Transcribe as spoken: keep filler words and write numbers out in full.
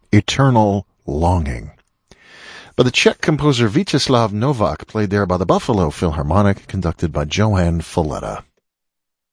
Eternal Longing, by the Czech composer Vítězslav Novák, played there by the Buffalo Philharmonic, conducted by Johann Falletta.